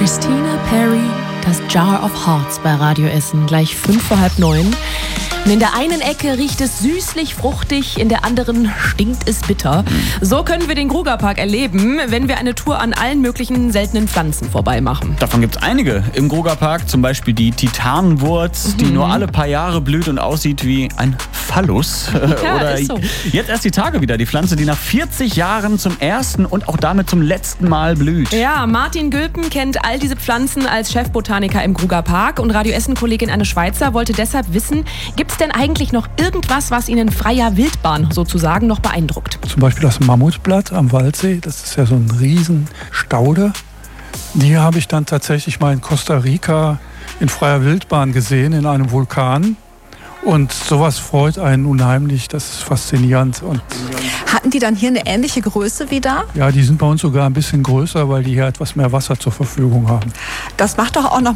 Christina Perri, das Jar of Hearts bei Radio Essen, gleich 8:55. Und in der einen Ecke riecht es süßlich fruchtig, in der anderen stinkt es bitter. So können wir den Grugapark erleben, wenn wir eine Tour an allen möglichen seltenen Pflanzen vorbeimachen. Davon gibt es einige im Grugapark, zum Beispiel die Titanenwurz, die nur alle paar Jahre blüht und aussieht wie ein Phallus. Ja, Oder ist so. Jetzt erst die Tage wieder, die Pflanze, die nach 40 Jahren zum ersten und auch damit zum letzten Mal blüht. Ja, Martin Gülpen kennt all diese Pflanzen als Chefbotaniker im Grugapark und Radio Essen-Kollegin Anne Schweizer wollte deshalb wissen, gibt es denn eigentlich noch irgendwas, was ihn in freier Wildbahn sozusagen noch beeindruckt? Zum Beispiel das Mammutblatt am Waldsee, das ist ja so ein riesen Staude. Die habe ich dann tatsächlich mal in Costa Rica in freier Wildbahn gesehen, in einem Vulkan. Und sowas freut einen unheimlich, das ist faszinierend. Und Hatten die dann hier eine ähnliche Größe wie da? ja, die sind bei uns sogar ein bisschen größer, weil die hier etwas mehr Wasser zur Verfügung haben. Das macht doch auch noch